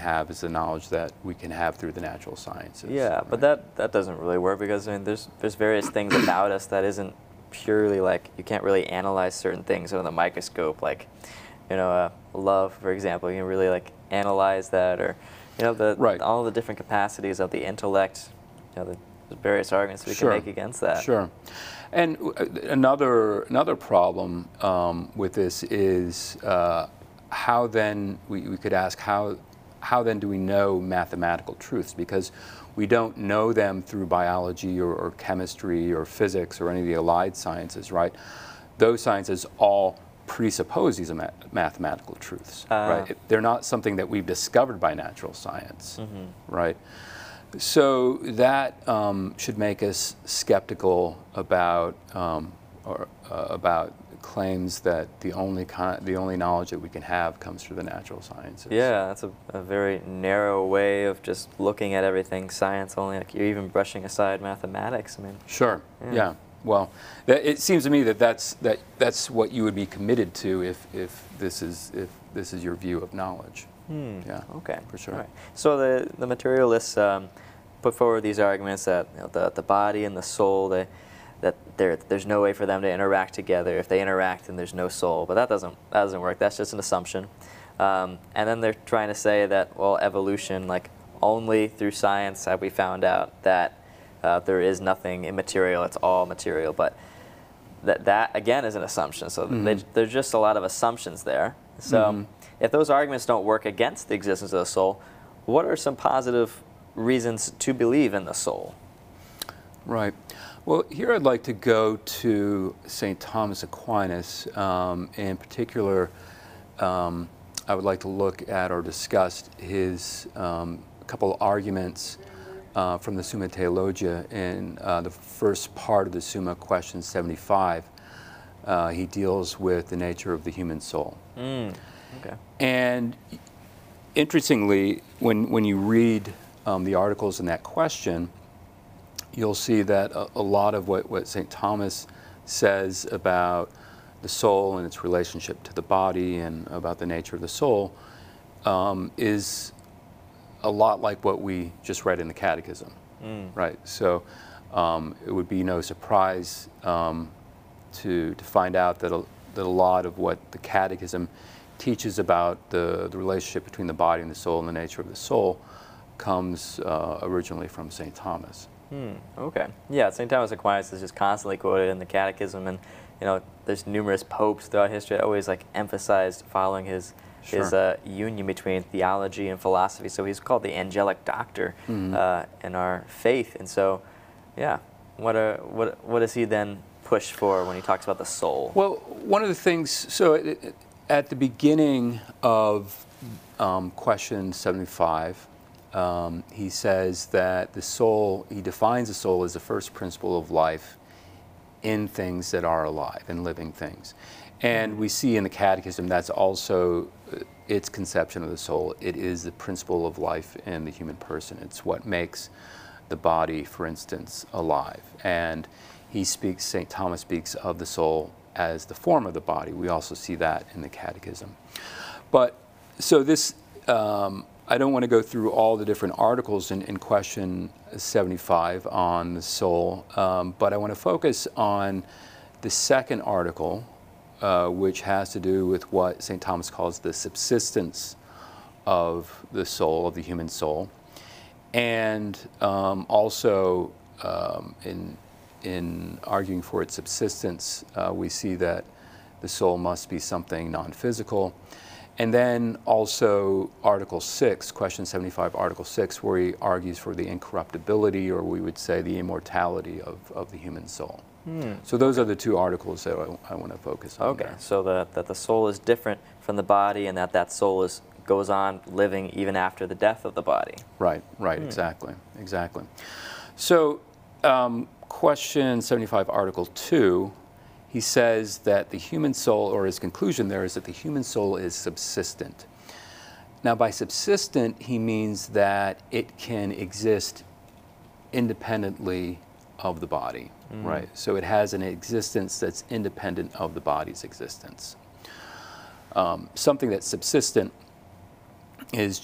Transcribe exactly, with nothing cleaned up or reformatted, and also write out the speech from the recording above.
have is the knowledge that we can have through the natural sciences. Yeah, right? but that, that doesn't really work because I mean, there's, there's various things about us that isn't purely like, you can't really analyze certain things under the microscope, like, you know, uh, love, for example, you can really like analyze that, or, you know, the, right. all the different capacities of the intellect, you know, the, the various arguments we sure. can make against that. Sure. And another, another problem um, with this is uh, how then, we, we could ask, how, how then do we know mathematical truths? Because we don't know them through biology or, or chemistry or physics or any of the allied sciences, right? Those sciences all presuppose these ma mathematical truths, uh, right? It, they're not something that we've discovered by natural science, mm-hmm. right? So that um, should make us skeptical about um, or uh, about claims that the only con the only knowledge that we can have comes through the natural sciences. Yeah, that's a, a very narrow way of just looking at everything science only. Like you're even brushing aside mathematics. I mean. Sure. Yeah. yeah. Well, that, it seems to me that that's that that's what you would be committed to if if this is if this is your view of knowledge. Hmm. Yeah. Okay. For sure. All right. So the the materialists um, put forward these arguments that you know, the the body and the soul, they, that there there's no way for them to interact together. If they interact, then there's no soul. But that doesn't that doesn't work. That's just an assumption. Um, and then they're trying to say that, well, evolution, like only through science have we found out that uh, there is nothing immaterial. It's all material. But that that again is an assumption. So mm-hmm. they, there's just a lot of assumptions there. So mm-hmm. if those arguments don't work against the existence of the soul, what are some positive reasons to believe in the soul? Right. Well, here I'd like to go to Saint Thomas Aquinas. Um, in particular, um, I would like to look at or discuss his um, couple of arguments uh, from the Summa Theologia in uh, the first part of the Summa, question seventy-five. Uh, he deals with the nature of the human soul. Mm. Okay. And interestingly, when, when you read um, the articles in that question, you'll see that a, a lot of what, what Saint Thomas says about the soul and its relationship to the body and about the nature of the soul um, is a lot like what we just read in the Catechism, mm. right? So um, it would be no surprise um, to, to find out that a, that a lot of what the Catechism teaches about the, the relationship between the body and the soul and the nature of the soul comes uh, originally from Saint Thomas. Hmm. Okay. Yeah, Saint Thomas Aquinas is just constantly quoted in the Catechism, and you know, there's numerous popes throughout history that always like emphasized following his sure. his uh, union between theology and philosophy. So he's called the angelic doctor mm-hmm. uh, in our faith. And so, yeah, what are what what does he then push for when he talks about the soul? Well, one of the things. So it, it, at the beginning of um, question seventy-five. Um, he says that the soul, he defines the soul as the first principle of life in things that are alive, in living things. And we see in the Catechism that's also uh, its conception of the soul. It is the principle of life in the human person. It's what makes the body, for instance, alive. And he speaks, Saint Thomas speaks of the soul as the form of the body. We also see that in the Catechism. But, so this, um, I don't want to go through all the different articles in, in question seventy-five on the soul, um, but I want to focus on the second article, uh, which has to do with what Saint Thomas calls the subsistence of the soul, of the human soul. And um, also um, in, in arguing for its subsistence, uh, we see that the soul must be something non-physical. And then also Article six, question seventy-five, Article six, where he argues for the incorruptibility, or we would say the immortality of, of the human soul. Hmm. So those are the two articles that I, I want to focus on. Okay, there. so that, that the soul is different from the body, and that that soul is goes on living even after the death of the body. Right, right, hmm. exactly, exactly. So um, question seventy-five, Article two, he says that the human soul, or his conclusion there is that the human soul is subsistent. Now, by subsistent, he means that it can exist independently of the body, mm. right? So it has an existence that's independent of the body's existence. Um, something that's subsistent is